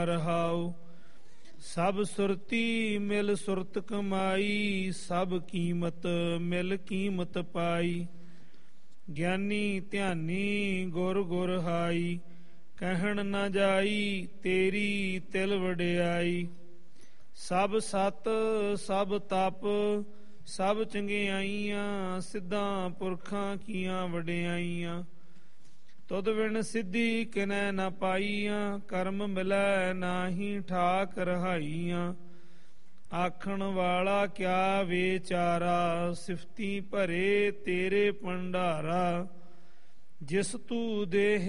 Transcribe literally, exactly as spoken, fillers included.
ਰਹਾਉ। ਸਭ ਸੁਰਤੀ ਮਿਲ ਸੁਰਤ ਕਮਾਈ, ਸਭ ਕੀਮਤ ਮਿਲ ਕੀਮਤ ਪਾਈ। ਗਿਆਨੀ ਧਿਆਨੀ ਗੁਰ ਗੁਰ ਹਾਈ, ਕਹਿਣ ਨਾ ਜਾਈ ਤੇਰੀ ਤਿਲ ਵਡਿਆਈ। ਸਭ ਸਤ ਸਭ ਤਪ ਸਭ ਚੰਗਿਆਈਆਂ, ਸਿੱਧਾਂ ਪੁਰਖਾਂ ਕੀਆਂ ਵਡਿਆਈਆਂ। ਤੁਧ ਬਿਨ ਸਿੱਧੀ ਕਿਨੈ ਨਾ ਪਾਈਆਂ, ਕਰਮ ਮਿਲੈ ਨਾਹੀ ਠਾਕ ਰਹਾਈਆਂ। ਆਖਣ ਵਾਲਾ ਕਿਆ ਵਿਚਾਰਾ, ਸਿਫਤੀ ਭਰੇ ਤੇਰੇ ਭੰਡਾਰਾ। ਜਿਸ ਤੂੰ ਦੇਹ